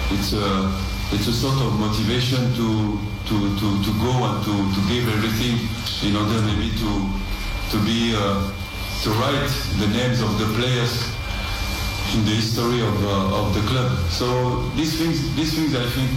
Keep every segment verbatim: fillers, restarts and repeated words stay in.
it's a it's a sort of motivation to to to, to go and to, to give everything in order maybe to to be uh, to write the names of the players in the history of uh, of the club. So these things these things I think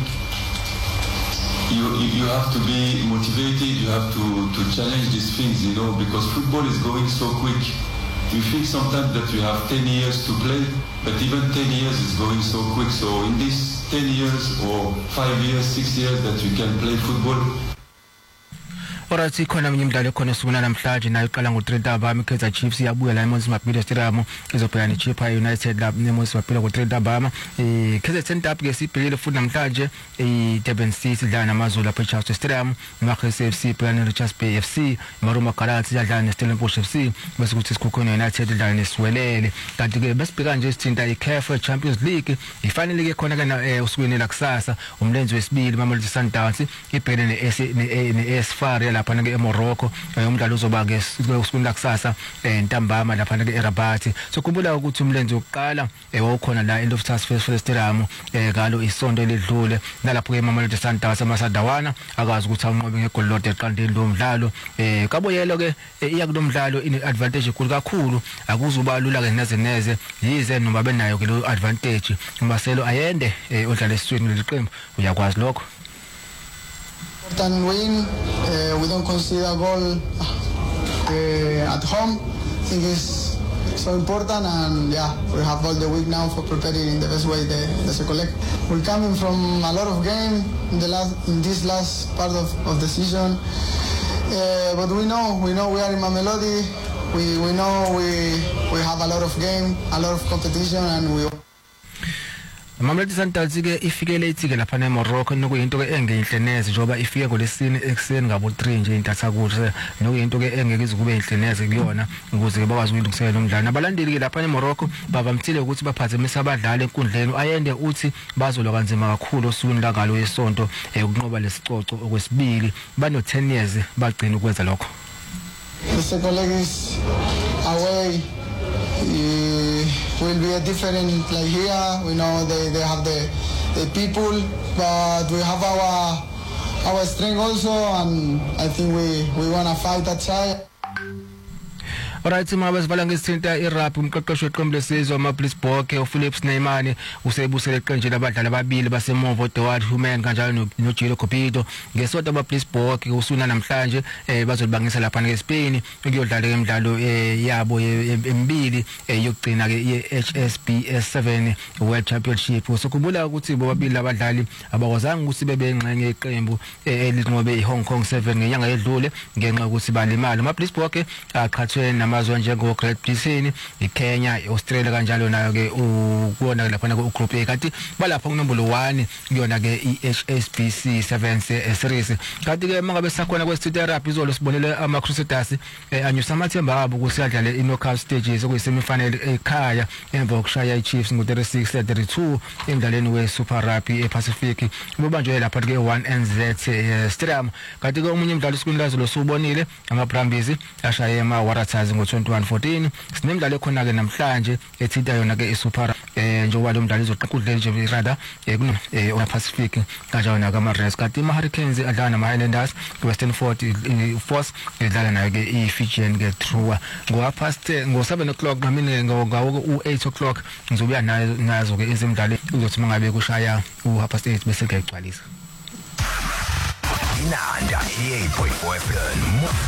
you you have to be motivated. You have to to challenge these things, you know, because football is going so quick. You think sometimes that you have ten years to play, but even ten years is going so quick. So in these ten years or five years, six years that you can play football. Alright, ikhona eminye imidlalo ekhona sukuna namhlanje nayo iqala ngo three ntambama. Kaizer Chiefs iyabuya la eMoses Mabhida Stadium izobhekana neChippa United la eMoses Mabhida ngo three ntambama. Eh Kaizer Chiefs ke sibhekile futhi namhlanje iDurban City idlala namaZulu lapha eCharles Stadium, iMagesi F C ibhekana neRichards Bay F C, iMaruma Galaxy idlala neStellenbosch F C, bese kuthi iSikhukhune United idlala neSiwelele. Kanti ke besibheka nje isithinta iCA F Champions League ifinally ke khona ke usukwini la kusasa umlenze wesibili Mamelodi Sundowns ibhekene ne AS FAR lapha ke eMorocco. Umdlalo uzoba ke usukwini la kusasa ntambama lapha ke eRabat. So kumbula ukuthi umlenze oqala wawukhona la end of task first stadium ngalo isonto ledlule nalapho ke Mamelodi Sundowns amasadawana akazi ukuthi anqobe ngegolode eqandeni lo mdlalo. Eh kaboyelo ke iya kulo mdlalo ine advantage enkulu kakhulu, akuzuba lula ke neze neze yize noma benayo ke lo advantage. Marcelo Ayende odlala esiswini leqembu uyakwazi lokho. Important win, uh, we don't concede a goal uh, at home. I think it's so important, and yeah, we have all the week now for preparing in the best way the, the second leg. We're coming from a lot of game in the last in this last part of, of the season, uh, but we know we know we are in Mamelodi. We we know we we have a lot of game, a lot of competition, and we. Mamelodi Sundowns ke ifikele ithike lapha eMorocco nokuyinto ke engeinhle neze njoba ifike ngolesine ekseni ngabo three nje intatha kuhle nokuyinto ke engeke izukube inhle neze kuyona ukuze bakwazi ukuyilungiselela umdlalo. Abalandeli ke lapha eMorocco bavamthile ukuthi baphazamisa abadlali enkundleni. Ayende uthi bazolwa kanzima kakhulu osukwini langalo yesonto ukunqoba lesicoco okwesibili bano ten years bagcina ukwenza lokho. The second leg is away. Uh, will be a different like here. We know they, they have the the people, but we have our our strength also, and I think we we wanna fight that side. Alright, mabazi balanga isithinta iRugby umqeqeshi weqembu lesizwe amaBlitzbok uPhillips Neymani usebusele iqenje labadlali ababili baseMovo Dewald Human kanjalo noJilo Kopito ngesonto amaBlitzbok usuna namhlanje bazolibangisa lapha eSpain ukuyodlala imidlalo yabo emibili yokugcina ke ye-H S B S seven World Championship. Sokubula ukuthi bobabili abadlali abakwazanga ukuthi bebe ngxenye yeqembu elinqobe iHong Kong seven ngenyanga edlule ngenxa ukuthi balimala. AmaBlitzbok aqhathwe amazwe njengo Great Britain, iKenya, iAustralia kanjalo nayo ke ukubona lapha ku group A kanti balapha kunombolo one kuyona ke iH S B C seven series. Kanti ke mangabe sakhona kwesithuthi Rugby izolo sibonele ama Crusaders anyusa amathemba abo kusiyadlala i-knockout stages okuyisemifanele ekhaya emva kokushaya iChiefs ngo thirty-six thirty-two emdlalweni weSuper Rugby ePacific ubanjwe lapha ke one N Z Stadium. Kanti ke umunye umdlalo sikwinlazo lo subonile amaBrambies ashaya ema Waratahs ngo twenty-one fourteen. Sinemidlalo ekhona ke namhlanje ethinta yona ke iSuper eh njengoba lo mdlalo izoqhudlela nje irada kuno ona Pacific kanjalo na kama Reds. Kanti ama Hurricanes adlala nama Highlanders Western Force idlala nayo ke iFijian ke Trua ngo past ngo seven o'clock nami ngawo u eight o'clock ngizobuya nayo nazo ke izimidlalo uzothi mangabe kushaya u past eight bese ngiyagcwalisa Inanda eight point four F M.